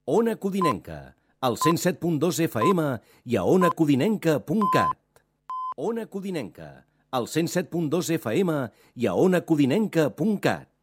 Ona Codinenca, al 107.2 FM i a onacodinenca.cat. Ona Codinenca, al 107.2 FM i a onacodinenca.cat.